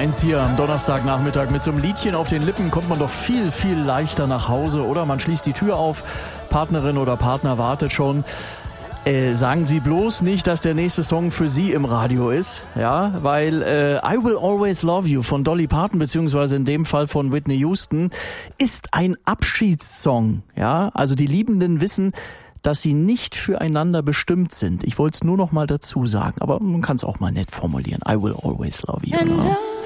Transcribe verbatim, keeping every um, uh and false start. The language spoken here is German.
eins hier am Donnerstagnachmittag. Mit so einem Liedchen auf den Lippen kommt man doch viel, viel leichter nach Hause, oder? Man schließt die Tür auf, Partnerin oder Partner wartet schon. Äh, sagen Sie bloß nicht, dass der nächste Song für Sie im Radio ist, ja, weil äh, I Will Always Love You von Dolly Parton, beziehungsweise in dem Fall von Whitney Houston, ist ein Abschiedssong, ja. Also die Liebenden wissen, dass sie nicht füreinander bestimmt sind. Ich wollte es nur noch mal dazu sagen, aber man kann es auch mal nett formulieren. I will always love you.